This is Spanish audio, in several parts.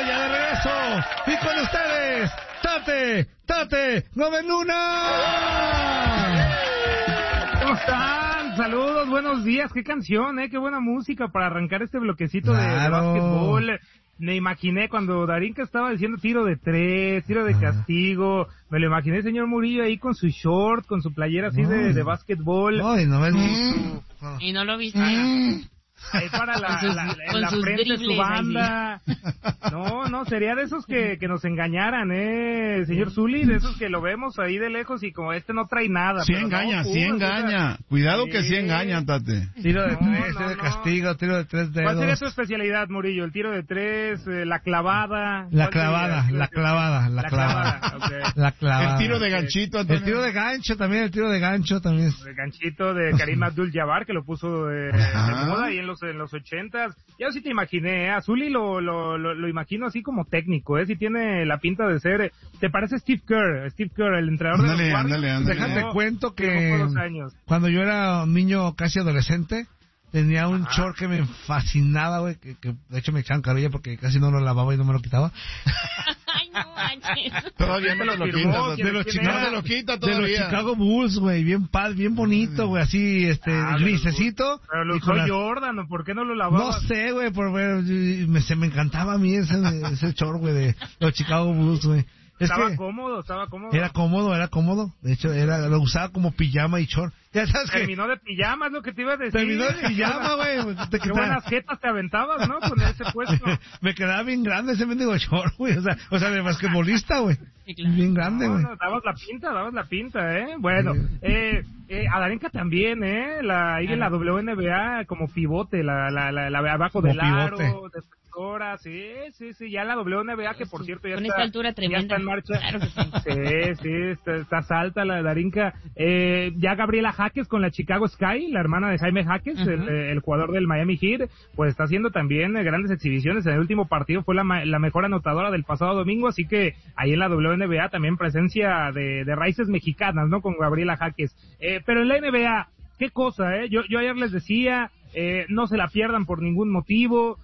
ya de regreso. Y con ustedes, Tate Gómez Luna. ¿Cómo están? Saludos, buenos días. Qué canción, qué buena música para arrancar este bloquecito de básquetbol. Me imaginé cuando Darinka estaba diciendo tiro de 3, tiro de castigo. Me lo imaginé, señor Murillo, ahí con su short, con su playera así de básquetbol. Y no lo viste. Ahí para la frente de su banda. No, sería de esos que nos engañaran, señor Zuli, de esos que lo vemos ahí de lejos y como no trae nada. Sí engaña. Cuidado que sí engaña, Tate. Tiro de 3, tiro de castigo, tiro de 3 dedos. ¿Cuál sería tu especialidad, Murillo? El tiro de 3, la clavada. La clavada. Okay. La clavada. El tiro de ganchito. El tiro de gancho también. El ganchito de Karim Abdul-Jabbar, que lo puso de moda ahí en los 80s. Ya sí te imaginé, a Zuli lo imagino así como técnico, si tiene la pinta de ser, te parece Steve Kerr, el entrenador de los Warriors. Ándale. Déjate cuento que cuando yo era un niño casi adolescente, tenía un short que me fascinaba, güey, que de hecho me echaban carrilla porque casi no lo lavaba y no me lo quitaba. Ay, no manches. Todavía me lo quita. De los Chicago Bulls, güey, bien bonito, güey, así, grisecito. Pero lo usó Jordan, ¿por qué no lo lavaba? No sé, güey, me encantaba a mí ese short, güey, de los Chicago Bulls, güey. Estaba cómodo. Era cómodo. De hecho, lo usaba como pijama y short. Ya sabes que terminó de pijama, es lo que te iba a decir. Terminó de pijama, güey. Qué buenas jetas te aventabas, ¿no? Con ese puesto. Me quedaba bien grande ese mendigo short, güey. O sea, de basquetbolista, güey. Sí, claro. Bien grande, güey. Dabas la pinta, Bueno, a Darinka también, ahí en la WNBA como pivote, la abajo como del aro, defensora, sí, ya la WNBA, que por cierto con esta altura tremenda. Ya está en marcha. Claro que sí, está alta la Darinka. Ya Gabriela Jaques con la Chicago Sky, la hermana de Jaime Jaques, el jugador del Miami Heat, pues está haciendo también grandes exhibiciones. En el último partido fue la mejor anotadora del pasado domingo, así que ahí en la WNBA también presencia de raíces mexicanas, ¿no? Con Gabriela Jaques. Pero en la NBA, qué cosa, Yo ayer les decía, no se la pierdan por ningún motivo,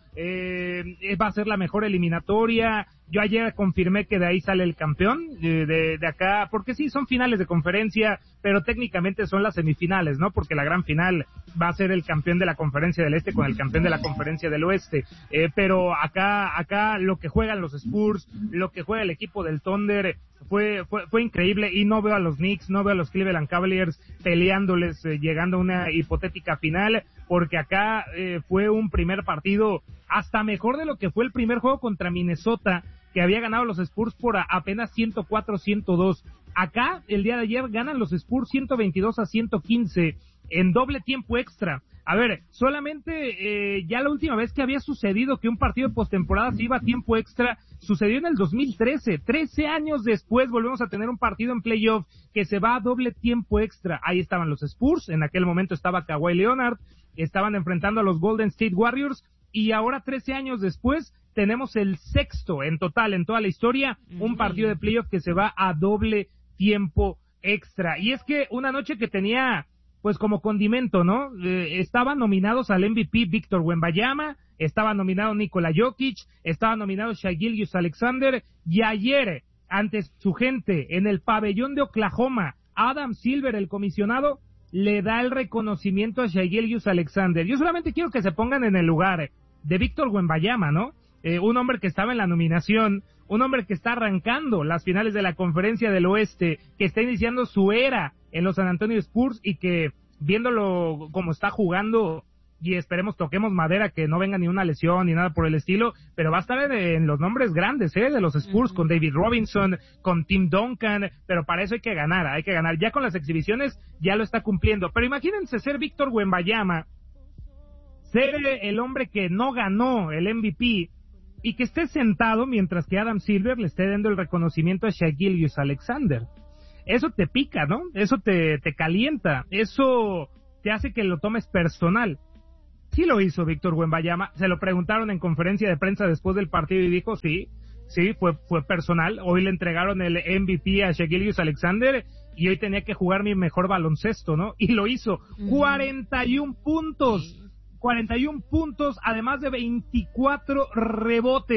va a ser la mejor eliminatoria. Yo ayer confirmé que de ahí sale el campeón, de acá, porque sí, son finales de conferencia, pero técnicamente son las semifinales, ¿no? Porque la gran final va a ser el campeón de la conferencia del este con el campeón de la conferencia del oeste. Pero acá lo que juegan los Spurs, lo que juega el equipo del Thunder, fue increíble, y no veo a los Knicks, no veo a los Cleveland Cavaliers peleándoles, llegando a una hipotética final, porque acá fue un primer partido hasta mejor de lo que fue el primer juego contra Minnesota, que había ganado los Spurs por apenas 104-102. Acá, el día de ayer, ganan los Spurs 122-115 en doble tiempo extra. A ver, solamente ya la última vez que había sucedido que un partido de postemporada se iba a tiempo extra, sucedió en el 2013. 13 años después volvemos a tener un partido en playoff que se va a doble tiempo extra. Ahí estaban los Spurs, en aquel momento estaba Kawhi Leonard, estaban enfrentando a los Golden State Warriors, y ahora 13 años después tenemos el sexto en total en toda la historia, un partido de playoff que se va a doble tiempo extra. Y es que una noche que tenía pues como condimento, ¿no? Estaban nominados al MVP Víctor Wembanyama, estaba nominado Nikola Jokic, estaba nominado Shai Gilgeous-Alexander, y ayer, ante su gente, en el pabellón de Oklahoma, Adam Silver, el comisionado, le da el reconocimiento a Shai Gilgeous-Alexander. Yo solamente quiero que se pongan en el lugar de Víctor Wembanyama, ¿no? Un hombre que estaba en la nominación, un hombre que está arrancando las finales de la Conferencia del Oeste, que está iniciando su era en los San Antonio Spurs, y que, viéndolo como está jugando, y esperemos, toquemos madera, que no venga ni una lesión ni nada por el estilo, pero va a estar en los nombres grandes, de los Spurs, con David Robinson, con Tim Duncan, pero para eso hay que ganar. Ya con las exhibiciones ya lo está cumpliendo. Pero imagínense ser Víctor Wembanyama, ser el hombre que no ganó el MVP, y que esté sentado mientras que Adam Silver le esté dando el reconocimiento a Shai Gilgeous-Alexander. Eso te pica, ¿no? Eso te calienta, eso te hace que lo tomes personal. Sí lo hizo Víctor Wembanyama, se lo preguntaron en conferencia de prensa después del partido y dijo sí, fue personal. Hoy le entregaron el MVP a Shai Gilgeous-Alexander y hoy tenía que jugar mi mejor baloncesto, ¿no? Y lo hizo. 41 puntos, además de 24 rebotes.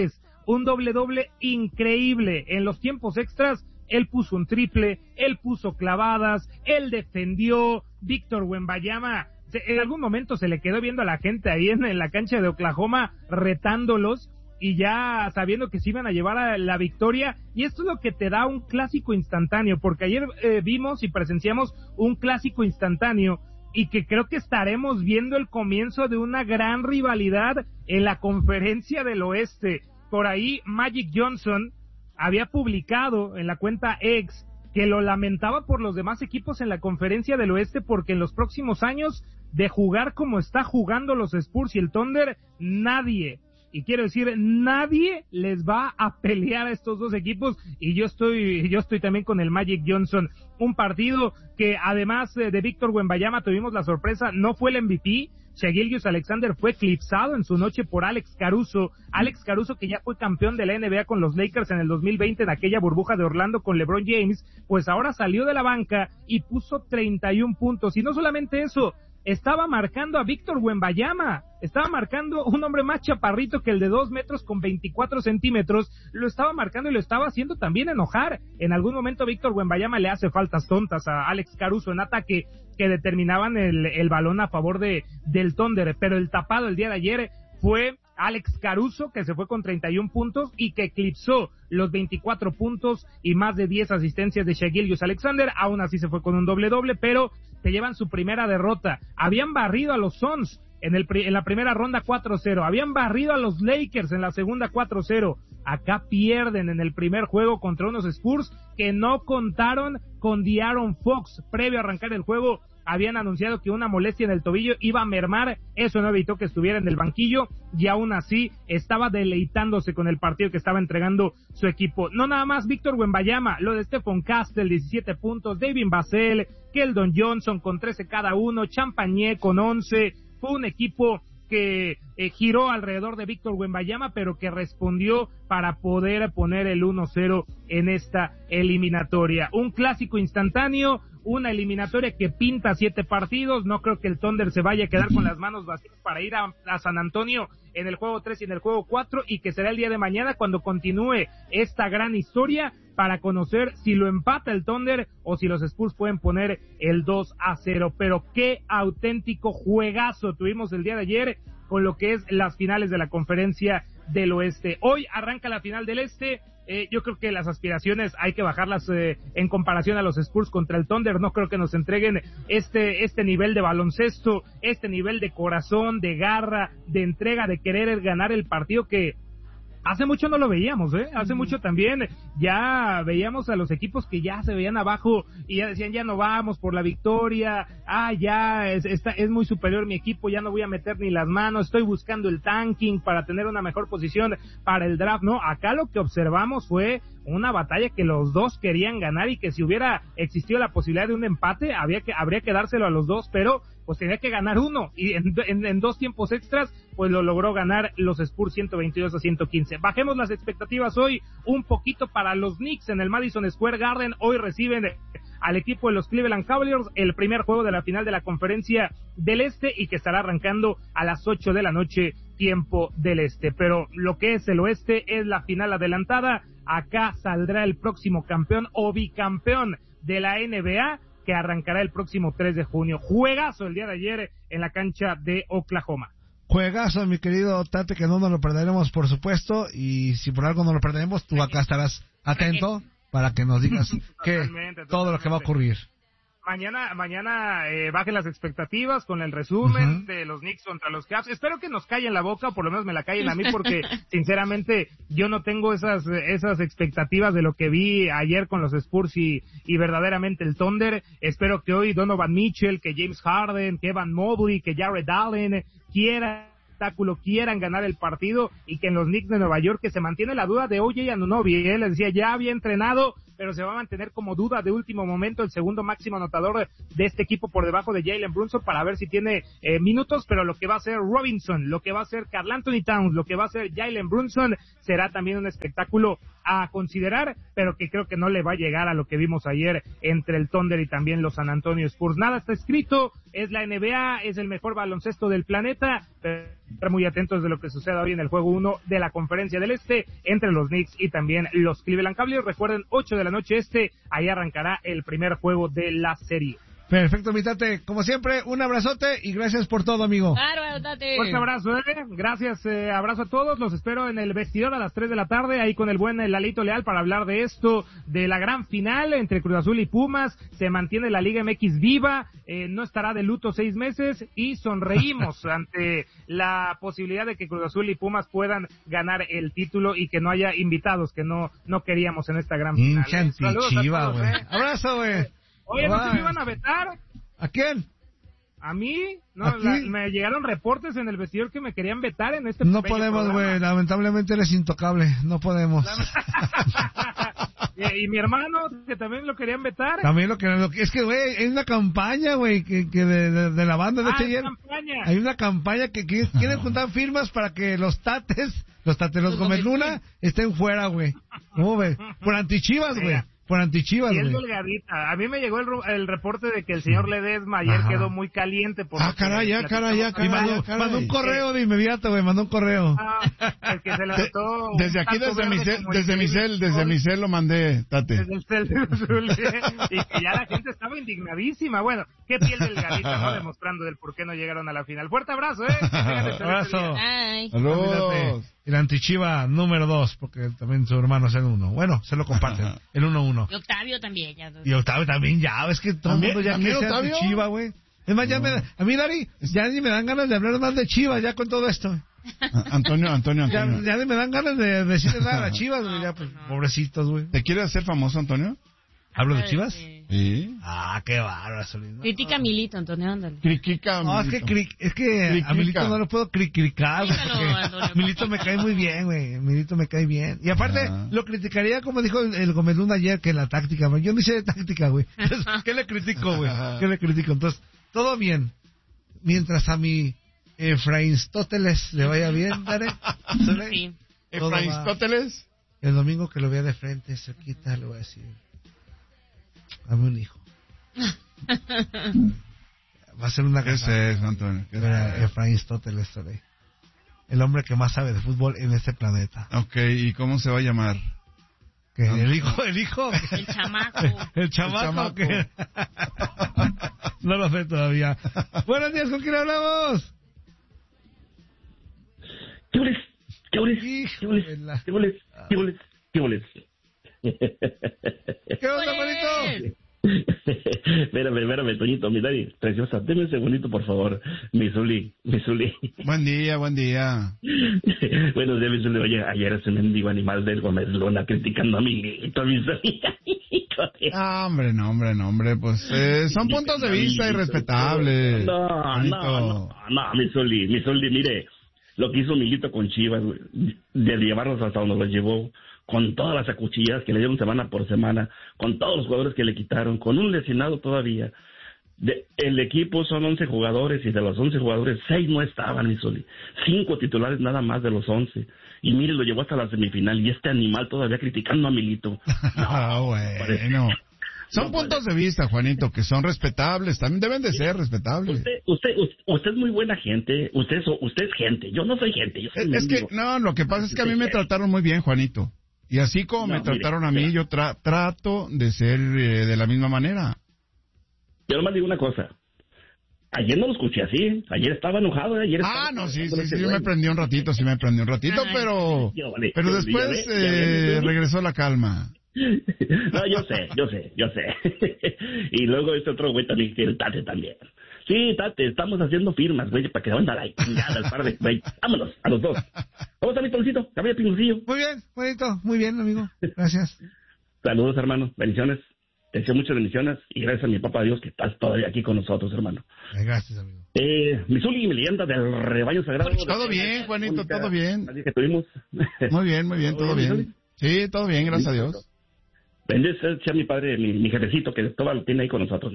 un doble increíble. En los tiempos extras, él puso un triple, él puso clavadas, él defendió. Víctor Wembanyama, en algún momento se le quedó viendo a la gente ahí en la cancha de Oklahoma, retándolos, y ya sabiendo que se iban a llevar a la victoria. Y esto es lo que te da un clásico instantáneo, porque ayer vimos y presenciamos un clásico instantáneo, y que creo que estaremos viendo el comienzo de una gran rivalidad en la Conferencia del Oeste. Por ahí Magic Johnson había publicado en la cuenta X que lo lamentaba por los demás equipos en la Conferencia del Oeste, porque en los próximos años, de jugar como está jugando los Spurs y el Thunder, nadie, y quiero decir, nadie les va a pelear a estos dos equipos, y yo estoy también con el Magic Johnson. Un partido que, además de Víctor Wembanyama, tuvimos la sorpresa, no fue el MVP. Shai Gilgeous-Alexander fue eclipsado en su noche por Alex Caruso, que ya fue campeón de la NBA con los Lakers en el 2020, en aquella burbuja de Orlando con LeBron James. Pues ahora salió de la banca y puso 31 puntos, y no solamente eso, estaba marcando a Víctor Wembanyama, estaba marcando un hombre más chaparrito que el de 2 metros con 24 centímetros, lo estaba marcando y lo estaba haciendo también enojar. En algún momento Víctor Wembanyama le hace faltas tontas a Alex Caruso en ataque, que determinaban el balón a favor del Thunder, pero el tapado el día de ayer fue Alex Caruso, que se fue con 31 puntos y que eclipsó los 24 puntos y más de 10 asistencias de Shai Gilgeous-Alexander. Aún así se fue con un doble, pero se llevan su primera derrota. Habían barrido a los Suns en la primera ronda 4-0, habían barrido a los Lakers en la segunda 4-0. Acá pierden en el primer juego contra unos Spurs que no contaron con De'Aaron Fox. Previo a arrancar el juego habían anunciado que una molestia en el tobillo iba a mermar, eso no evitó que estuviera en el banquillo, y aún así estaba deleitándose con el partido que estaba entregando su equipo. No nada más Víctor Wembanyama, lo de Stephon Castle, 17 puntos, David Vassell, Keldon Johnson con 13 cada uno, Champagné con 11, fue un equipo que giró alrededor de Víctor Wembanyama, pero que respondió para poder poner el 1-0 en esta eliminatoria. Un clásico instantáneo, una eliminatoria que pinta 7 partidos. No creo que el Thunder se vaya a quedar con las manos vacías para ir a San Antonio en el juego 3 y en el juego 4, y que será el día de mañana cuando continúe esta gran historia para conocer si lo empata el Thunder o si los Spurs pueden poner el 2-0. Pero qué auténtico juegazo tuvimos el día de ayer con lo que es las finales de la Conferencia del Oeste. Hoy arranca la final del Este. Yo creo que las aspiraciones hay que bajarlas en comparación a los Spurs contra el Thunder. No creo que nos entreguen este nivel de baloncesto, este nivel de corazón, de garra, de entrega, de querer ganar el partido que hace mucho no lo veíamos, hace mucho también ya veíamos a los equipos que ya se veían abajo y ya decían, ya no vamos por la victoria, ya es muy superior mi equipo, ya no voy a meter ni las manos, estoy buscando el tanking para tener una mejor posición para el draft. No, acá lo que observamos fue una batalla que los dos querían ganar, y que si hubiera existido la posibilidad de un empate, habría que dárselo a los dos, pero pues tenía que ganar uno, y en 2 tiempos extras pues lo logró ganar los Spurs 122-115. Bajemos las expectativas hoy un poquito para los Knicks en el Madison Square Garden. Hoy reciben al equipo de los Cleveland Cavaliers, el primer juego de la final de la Conferencia del Este, y que estará arrancando a las 8 de la noche tiempo del Este. Pero lo que es el Oeste es la final adelantada. Acá saldrá el próximo campeón o bicampeón de la NBA, que arrancará el próximo 3 de junio. Juegazo el día de ayer en la cancha de Oklahoma. Juegazo, mi querido Tate, que no nos lo perderemos, por supuesto, y si por algo no lo perderemos, tú acá estarás atento para que nos digas todo lo que va a ocurrir. Mañana bajen las expectativas con el resumen de los Knicks contra los Cavs. Espero que nos callen la boca, o por lo menos me la callen a mí, porque sinceramente yo no tengo esas expectativas de lo que vi ayer con los Spurs y verdaderamente el Thunder. Espero que hoy Donovan Mitchell, que James Harden, que Evan Mobley, que Jared Allen quieran ganar el partido, y que en los Knicks de Nueva York, que se mantiene la duda de OJ Anunoby, les decía, ya había entrenado, pero se va a mantener como duda de último momento, el segundo máximo anotador de este equipo por debajo de Jalen Brunson, para ver si tiene minutos, pero lo que va a hacer Robinson, lo que va a hacer Karl Anthony Towns, lo que va a hacer Jalen Brunson, será también un espectáculo a considerar, pero que creo que no le va a llegar a lo que vimos ayer entre el Thunder y también los San Antonio Spurs. Nada está escrito, es la NBA, es el mejor baloncesto del planeta, pero estar muy atentos de lo que suceda hoy en el juego 1 de la Conferencia del Este, entre los Knicks y también los Cleveland Cavaliers. Recuerden, 8 de la noche ahí arrancará el primer juego de la serie. Perfecto, mi Tate. Como siempre, un abrazote y gracias por todo, amigo. Claro, Tate. Fuerte abrazo, Gracias, abrazo a todos. Los espero en el vestidor a las 3 de la tarde, ahí con el buen Lalito Leal para hablar de esto, de la gran final entre Cruz Azul y Pumas. Se mantiene la Liga MX viva, no estará de luto 6 meses y sonreímos ante la posibilidad de que Cruz Azul y Pumas puedan ganar el título y que no haya invitados que no queríamos en esta gran final. Saludos a todos, güey. Abrazo, güey. Oye, ¿no se me iban a vetar? ¿A quién? ¿A mí? No, me llegaron reportes en el vestidor que me querían vetar en este No podemos, güey, lamentablemente eres intocable, no podemos. Y mi hermano, que también lo querían vetar. También es que, güey, hay una campaña, güey, que de la banda, de hecho ayer hay una campaña que quieren juntar firmas para que los Gómez Luna estén fuera, güey. ¿Cómo ves? Por antichivas, güey. Por antichivas, y es güey. delgadita. A mí me llegó el reporte de que el señor Ledesma ayer quedó muy caliente. Por caray. Y mandó un correo de inmediato, güey, mandó un correo. El que se le anotó. Desde aquí, desde mi cel lo mandé, Tate. Desde el cel de Zul, y que ya la gente estaba indignadísima. Bueno, qué piel delgadita, ¿no? Demostrando del por qué no llegaron a la final. Fuerte abrazo, Abrazo. Saludos. El antichiva número 2, porque también su hermano es el 1. Bueno, se lo comparten, el 1-1. Y Octavio también, ya. Y Octavio también, ya, es que todo el mundo ya quiere ser antichiva, güey. Es más, a mí, Dari, ya ni me dan ganas de hablar más de Chivas, ya con todo esto. Antonio. Ya ni me dan ganas de decirle nada a las Chivas, güey, ya, pues, pobrecitos, güey. ¿Te quieres hacer famoso, Antonio? ¿Hablo de Chivas? Sí. Qué bárbaro, Solís. Critica a Milito, Antonio, ándale. Critica a Milito. No, es que a Milito no lo puedo criticar, porque Milito me cae muy bien, güey. Milito me cae bien. Y aparte, lo criticaría como dijo el Gómez Luna ayer, que la táctica, güey. Yo no hice de táctica, güey. Entonces, ¿qué le critico, güey? Entonces, todo bien. Mientras a mi Efraínstóteles le vaya bien, ¿dale? Sí. ¿Efraínstóteles? El domingo que lo vea de frente, cerquita, le voy a decir: dame un hijo. Va a ser una ¿Qué es eso, Antonio? Efraínstóteles, el hombre que más sabe de fútbol en este planeta. Ok, ¿y cómo se va a llamar? ¿El hijo? El chamaco. El chamaco. ¿Qué? No lo sé todavía. Buenos días, ¿con quién hablamos? ¿Qué onda, manito? Espérame, Toñito, mi Dari, preciosa, deme un segundito, por favor, mi Zuli. Buen día. Buenos días, mi Zuli. Oye, ayer ese mendigo animal del Gómez Luna criticando a mi Zuli. Hombre, pues son puntos de vista irrespetables. No, mi Zuli, mire, lo que hizo Milito con Chivas, de llevarlos hasta donde los llevó, con todas las acuchilladas que le dieron semana por semana, con todos los jugadores que le quitaron, con un lesionado todavía. El equipo son 11 jugadores y de los 11 jugadores, 6 no estaban, mi Zuli. 5 titulares nada más de los 11. Y mire, lo llevó hasta la semifinal y este animal todavía criticando a Milito. Bueno. Son puntos de vista, Juanito, que son respetables, también deben de ser respetables. Usted es muy buena gente, usted es gente, yo no soy gente. Yo soy lo que pasa es que a mí me trataron muy bien, Juanito. Y así como me trataron a mí, yo trato de ser de la misma manera. Yo nomás digo una cosa. Ayer no lo escuché así, ayer estaba enojado. Sí, me prendió un ratito, pero después regresó la calma. No, yo sé. Y luego este otro güey también, que el Tate también. Sí, Tate, estamos haciendo firmas, güey, para que se venda la chingada al par de, güey. Vámonos, a los dos. ¿Cómo está mi Toncito? ¿Cabello pingucillo? Muy bien, bonito, muy bien, amigo. Gracias. Saludos, hermano. Bendiciones. Te deseo muchas bendiciones y gracias a mi papá Dios que estás todavía aquí con nosotros, hermano. Gracias, amigo. Mi Zuli, mi leyenda del rebaño sagrado. Todo bien, Juanito, todo bien. Así que tuvimos. Muy bien, todo bien. Sí, todo bien, gracias a Dios. Bendito sea mi padre, mi jefecito, que todo lo tiene ahí con nosotros.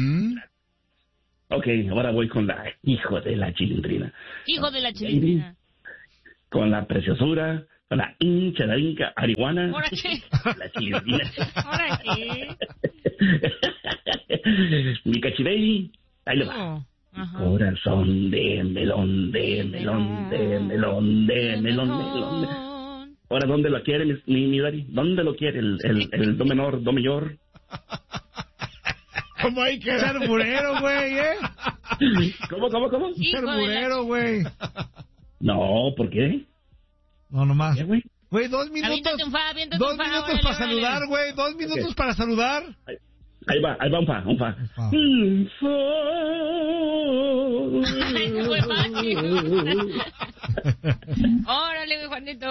Ok, ahora voy con la hijo de la chilindrina. Hijo de la chilindrina. Con la preciosura, con la hincha, la inca, arihuana. ¿Ahora qué? La chilindrina. ¿Ahora qué? Mi cachibaby, ahí le va. Ajá. Corazón de melón, de melón, de melón, de melón, de melón. Ahora, ¿dónde lo quiere mi Dari? ¿Dónde lo quiere? ¿El do menor, do mayor? ¿Cómo hay que ser burero, güey, ¿Cómo? Ser burero, güey. No, ¿por qué? No, nomás. ¿Qué, güey? Güey, 2 minutos. Aviéntate un fa, Dos minutos para saludar, güey. 2 minutos para saludar. Ahí va un fa. Ay, no fue fácil. Órale, güey, Juanito.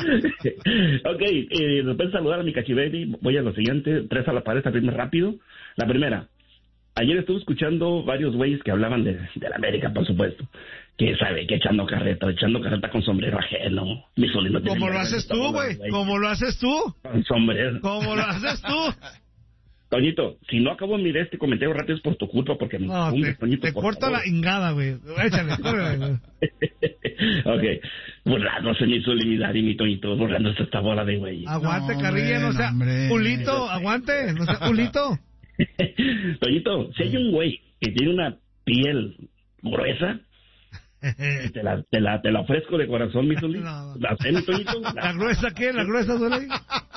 Ok, después de saludar a mi cachibaby, voy a lo siguiente, 3 a la pared, abrirme rápido. La primera, ayer estuve escuchando varios güeyes que hablaban de la América, por supuesto. Que sabe, que echando carreta con sombrero ajeno. Mi solino tiene ¿Cómo lo haces tú, güey? ¿Cómo lo haces tú? Con sombrero. ¿Cómo lo haces tú? Toñito, si no acabo de mirar este comentario rápido es por tu culpa, porque me no, Toñito, te corto la ingada, güey. Échale, córrele, güey. Ok, borrándose mi solemnidad y mi Toñito, borrándose esta bola de güey. Aguante, no, Carrilla, no sea culito, aguante, no sea culito. Toñito, si hay un güey que tiene una piel gruesa, te la ofrezco de corazón, mi Zuli. No. ¿La sé, mi Toñito? ¿La gruesa qué? ¿La gruesa duele?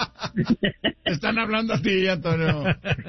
Están hablando a ti, Antonio.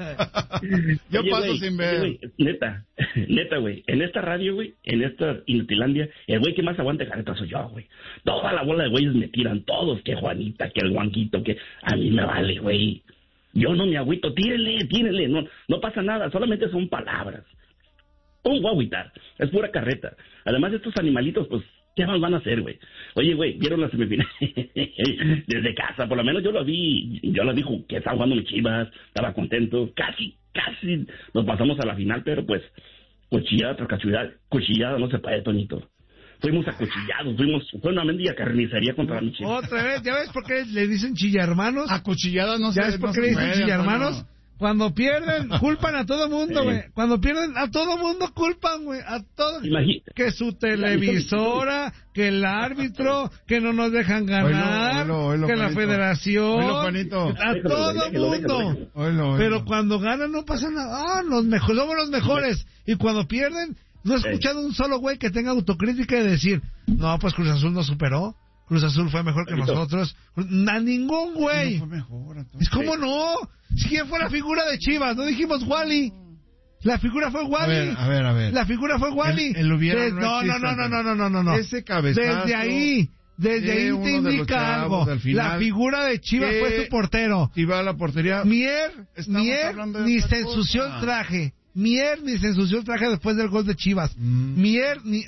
Yo oye, paso güey, sin ver. Oye, neta, güey. En esta radio, güey, en esta Inutilandia, el güey que más aguanta careta soy yo, güey. Toda la bola de güeyes me tiran, todos, que Juanita, que el Juanquito, que a mí me vale, güey. Yo no me agüito, tírenle, no pasa nada, solamente son palabras. ¿Cómo voy a agüitar? Es pura carreta. Además, estos animalitos, pues, ¿qué más van a hacer, güey? Oye, güey, ¿vieron la semifinal? Desde casa, por lo menos yo lo vi que estaba jugando mi Chivas, estaba contento, casi nos pasamos a la final, pero pues, cuchillada tras cuchillada no se puede, Toñito. Fuimos acuchillados, fue una mendiga carnicería contra mi Chivas. Otra vez, ¿ya ves por qué le dicen chillarmanos? Acuchilladas no se ¿Ya ves por qué le dicen chillarmanos? Cuando pierden, culpan a todo mundo, güey. Cuando pierden, a todo mundo culpan, güey. A todo. Que su televisora, que el árbitro, que no nos dejan ganar, oilo, que la federación. Juanito. A todo mundo. Oilo. Pero cuando ganan no pasa nada. Somos los mejores. Y cuando pierden, no he escuchado un solo güey que tenga autocrítica y decir, no, pues Cruz Azul nos superó. Cruz Azul fue mejor que nosotros. A ningún güey. No fue mejor, ¿Es cómo no? Si quién fue la figura de Chivas, no dijimos Wally. La figura fue Wally. A ver. La figura fue Wally. El hubiera no. Ese cabezazo. Desde ahí te indica algo. La figura de Chivas fue su portero. Si va a la portería. Mier ni se ensució el traje. Después del gol de Chivas. Mier ni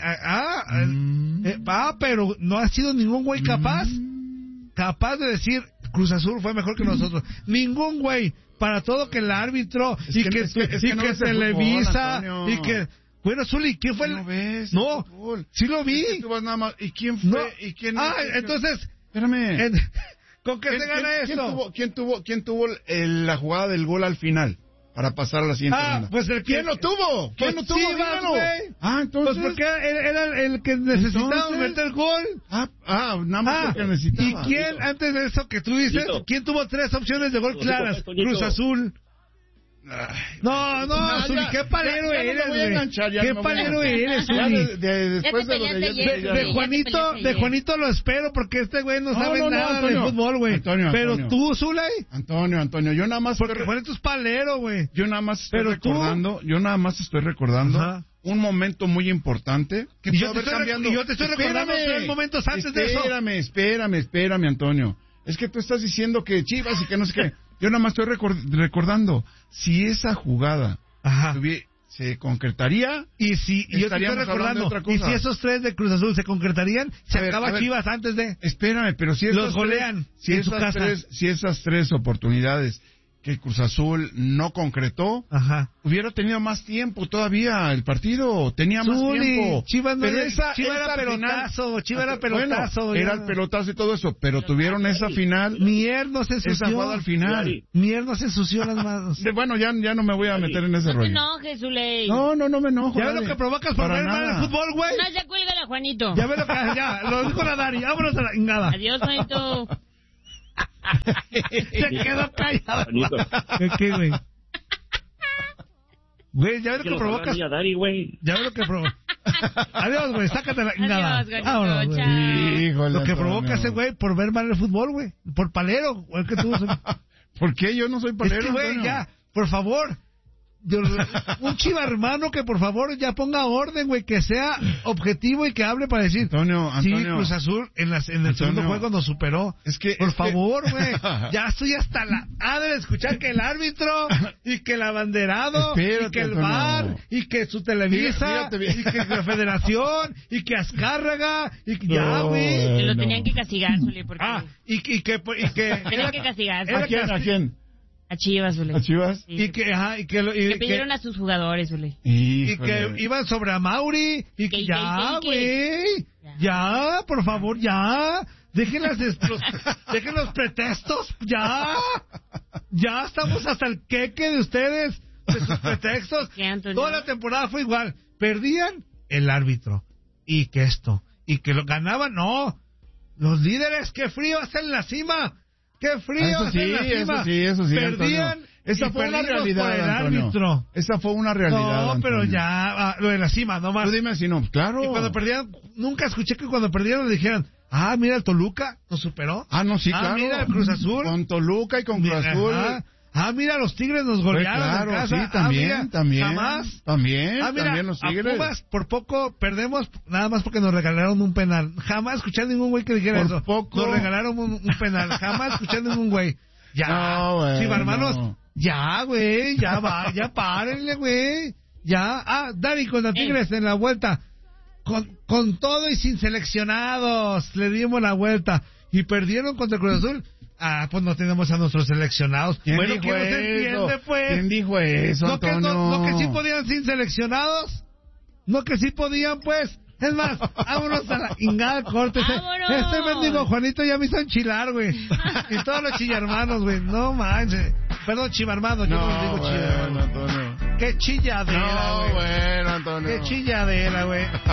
pero no ha sido ningún güey capaz de decir Cruz Azul fue mejor que nosotros. Ningún güey. Para todo que el árbitro y que Televisa fútbol, y que bueno, Zuli, ¿quién fue No, sí lo vi. Nada más. ¿Y quién fue? No. ¿Y quién? Entonces, espérame. ¿Con qué se gana esto? ¿Quién tuvo la jugada del gol al final? Para pasar a la siguiente ronda. Pues ¿Quién lo tuvo? ¿Quién lo tuvo? Dígalo. Pues Entonces. porque era el que necesitaba meter el gol. Nada más el que necesitaba. ¿Y quién, antes de eso que tú dices, quién tuvo 3 opciones de gol claras? Cruz Azul. No, Zuli, qué palero eres, güey. Qué palero eres, Zuli. Después de Juanito lo espero porque este güey no sabe nada de fútbol, güey. Pero tú, Zulay. Antonio, yo nada más. Porque Juanito es palero, güey. Yo nada más estoy recordando un momento muy importante que yo te estoy recordando 3 momentos antes de eso. Espérame, Antonio. Es que tú estás diciendo que Chivas y que no sé qué. Yo nada más estoy recordando si esa jugada se concretaría y si yo te estoy recordando y si esos 3 de Cruz Azul se concretarían, se acaba Chivas antes de. Espérame, pero si los golean si esas 3 oportunidades que Cruz Azul no concretó, hubiera tenido más tiempo todavía el partido, tenía más tiempo. Chivas pero esa era pelotazo, Chivas era pelotazo. Bueno, era el pelotazo y todo eso, pero tuvieron esa final. Mier no se ensució. Esa jugada al final. Mier no se ensució las manos. Bueno, ya no me voy a meter en ese rollo. No te enojes, Zuley. No me enojo. Ya ves lo que provocas por ver mal el fútbol, güey. No, ya cuélgala, Juanito. Ya ves lo que... Ya, lo dijo la Dari. Vámonos a la ingada. Adiós, Juanito. Se quedó callado. ¿Qué, güey? Güey, ya ves lo que provocas. Ya ves lo que provocas. Adiós, güey, sácate la ingada. Adiós, güey. Lo que provoca ese güey por ver mal el fútbol, güey. Por palero, güey, que tú. ¿Por qué? Yo no soy palero. Es que, güey, ya, por favor. Un Chiva hermano que por favor ya ponga orden, güey, que sea objetivo y que hable para decir, Antonio, sí, Cruz Azul en el segundo juego nos superó. Por favor, güey, ya estoy hasta la de escuchar que el árbitro y que el abanderado y que el VAR y que su Televisa y que la Federación y que Azcárraga y que ya, güey. Que lo tenían que castigar, Zuli, porque... y que tenían que castigar. ¿A quién? A Chivas, Zuli. ¿A Chivas? Sí. Que pidieron a sus jugadores, Zuli. Y que iban sobre a Mauri. Y que ya, güey. Ya, por favor, ya. Dejen los pretextos. Ya estamos hasta el queque de ustedes. De sus pretextos. Toda la temporada fue igual. Perdían el árbitro. Y que esto. Y que lo ganaban, no. Los líderes, qué frío hacen en la cima. ¡Qué frío! Eso sí. Perdían. Esa fue una realidad, Antonio. Esa fue una realidad. No, pero ya, lo de la cima, nomás. Tú dime si no, claro. Y cuando perdían, nunca escuché que cuando perdieron le dijeran, mira el Toluca, nos superó. No, sí, claro. Mira el Cruz Azul. Con Toluca y con Cruz Azul. Mira, los Tigres nos golearon claro, en casa. Sí, también. Jamás. También los Tigres. A Pumas, por poco perdemos, nada más porque nos regalaron un penal. Jamás escuché a ningún güey que dijera eso. Nos regalaron un penal. Jamás escuché a ningún güey. Ya. No, güey. Sí, hermanos. Ya, güey. Ya va. Ya párenle, güey. Ya. Dari con los Tigres en la vuelta. Con todo y sin seleccionados. Le dimos la vuelta. Y perdieron contra Cruz Azul. Pues no tenemos a nuestros seleccionados. ¿Quién dijo eso? Entiende, pues. ¿Quién dijo eso, Antonio? ¿No que sí podían sin seleccionados? ¿No que sí podían, pues? Es más, vámonos a la ingada corte. Este mendigo Juanito ya me hizo enchilar, güey. Y todos los chillarmanos, güey. No manches. Perdón, chivarmanos, yo no les digo chivarmanos. Antonio. Qué chilladera, güey. Bueno, Antonio. Qué chilladera, güey.